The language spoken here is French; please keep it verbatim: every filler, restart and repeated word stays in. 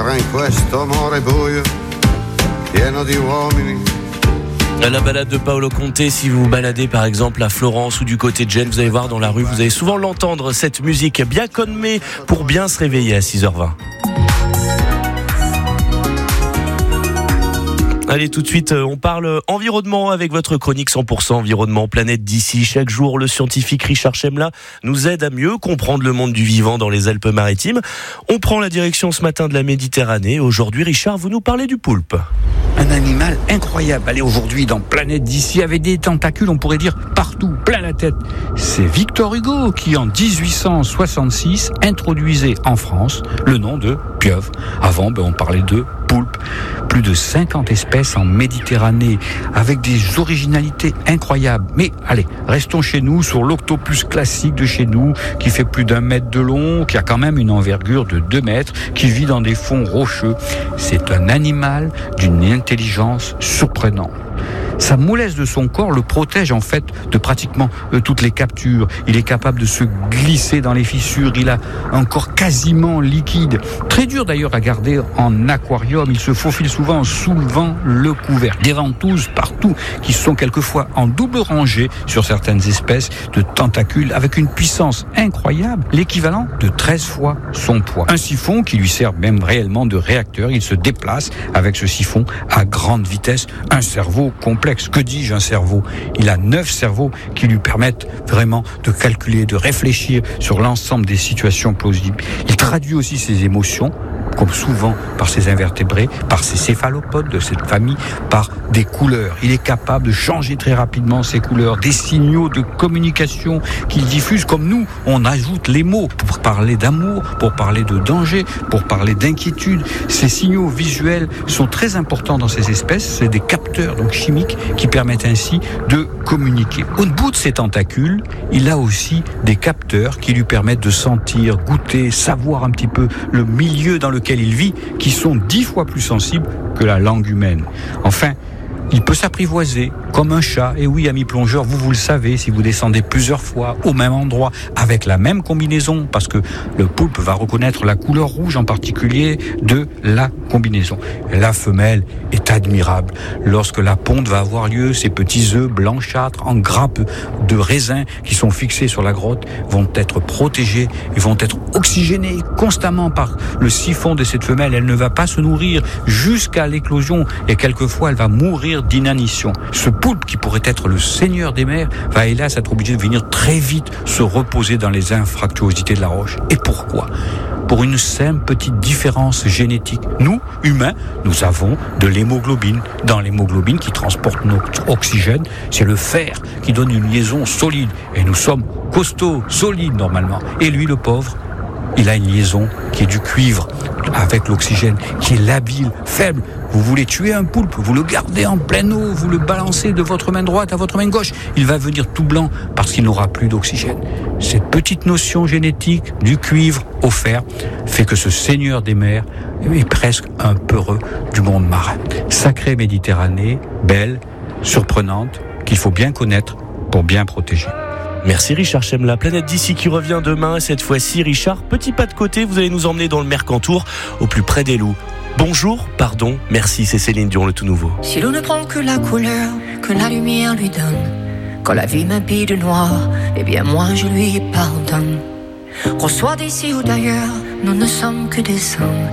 corre in questo amore buio, pieno di uomini. La balade de Paolo Conte, si vous vous baladez par exemple à Florence ou du côté de Gênes, vous allez voir dans la rue, vous allez souvent l'entendre, cette musique bien conmée pour bien se réveiller à six heures vingt. Allez, tout de suite, on parle environnement avec votre chronique cent pour cent environnement planète d'ici. Chaque jour, le scientifique Richard Chemla nous aide à mieux comprendre le monde du vivant dans les Alpes-Maritimes. On prend la direction ce matin de la Méditerranée. Aujourd'hui, Richard, vous nous parlez du poulpe. Un animal incroyable. Allez, aujourd'hui, dans Planète d'ici, avec des tentacules, on pourrait dire partout, plein la tête. C'est Victor Hugo qui, en dix-huit cent soixante-six, introduisait en France le nom de pieuvre. Avant, ben, on parlait de poulpe. Plus de cinquante espèces en Méditerranée, avec des originalités incroyables. Mais allez, restons chez nous, sur l'octopus classique de chez nous, qui fait plus d'un mètre de long, qui a quand même une envergure de deux mètres, qui vit dans des fonds rocheux. C'est un animal d'une intelligence surprenante. Sa mollesse de son corps le protège en fait de pratiquement euh, toutes les captures. Il est capable de se glisser dans les fissures. Il a un corps quasiment liquide. Très dur d'ailleurs à garder en aquarium. Il se faufile souvent en soulevant le couvercle. Des ventouses partout qui sont quelquefois en double rangée sur certaines espèces de tentacules avec une puissance incroyable, l'équivalent de treize fois son poids. Un siphon qui lui sert même réellement de réacteur. Il se déplace avec ce siphon à grande vitesse. Un cerveau complexe. Que dis-je, un cerveau ? Il a neuf cerveaux qui lui permettent vraiment de calculer, de réfléchir sur l'ensemble des situations plausibles. Il traduit aussi ses émotions, comme souvent par ses invertébrés, par ses céphalopodes de cette famille, par des couleurs. Il est capable de changer très rapidement ces couleurs, des signaux de communication qu'il diffuse, comme nous, on ajoute les mots pour parler d'amour, pour parler de danger, pour parler d'inquiétude. Ces signaux visuels sont très importants dans ces espèces, c'est des capteurs donc chimiques qui permettent ainsi de communiquer. Au bout de ces tentacules, il a aussi des capteurs qui lui permettent de sentir, goûter, savoir un petit peu le milieu dans lequel il vit, qui sont dix fois plus sensibles que la langue humaine. Enfin, il peut s'apprivoiser comme un chat. Et oui, amis plongeurs, vous, vous le savez, si vous descendez plusieurs fois au même endroit avec la même combinaison, parce que le poulpe va reconnaître la couleur rouge en particulier de la combinaison. La femelle est admirable. Lorsque la ponte va avoir lieu, ces petits œufs blanchâtres en grappes de raisin qui sont fixés sur la grotte vont être protégés et vont être oxygénés constamment par le siphon de cette femelle. Elle ne va pas se nourrir jusqu'à l'éclosion et quelquefois elle va mourir d'inanition. Ce poulpe, qui pourrait être le seigneur des mers, va hélas être obligé de venir très vite se reposer dans les infractuosités de la roche. Et pourquoi ? Pour une simple petite différence génétique. Nous, humains, nous avons de l'hémoglobine. Dans l'hémoglobine qui transporte notre oxygène, c'est le fer qui donne une liaison solide. Et nous sommes costauds, solides normalement. Et lui, le pauvre, il a une liaison qui est du cuivre avec l'oxygène, qui est labile, faible. Vous voulez tuer un poulpe, vous le gardez en pleine eau, vous le balancez de votre main droite à votre main gauche, il va venir tout blanc parce qu'il n'aura plus d'oxygène. Cette petite notion génétique du cuivre au fer fait que ce seigneur des mers est presque un peureux du monde marin. Sacrée Méditerranée, belle, surprenante, qu'il faut bien connaître pour bien protéger. Merci Richard Chemla. Planète d'ici qui revient demain. Cette fois-ci, Richard, petit pas de côté, vous allez nous emmener dans le Mercantour, au plus près des loups. Bonjour, pardon, merci, c'est Céline Dion, le tout nouveau. Si l'on ne prend que la couleur que la lumière lui donne, quand la vie m'habille de noir, eh bien moi je lui pardonne. Qu'on soit d'ici ou d'ailleurs, nous ne sommes que des hommes.